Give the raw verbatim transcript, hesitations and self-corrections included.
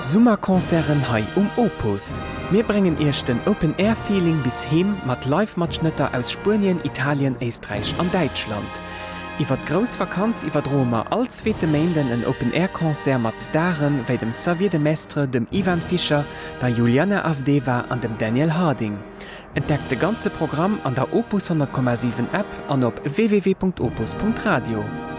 Summerkonzern hai um Opus. Wir bringen erst den Open-Air-Feeling bis heim mat Live-Matschnitter aus Spanien, Italien, Österreich und Deutschland. Iwer Grousvakanz iwwer Roma all zweete Mänden en Open-Air-Konzert mat Starren wéi dem Xavier de Mestre, dem Ivan Fischer, der Juliana Avdeva an dem Daniel Harding. Entdeckt de ganze Programm an der Opus hundert Komma sieben App an op w w w punkt opus punkt radio.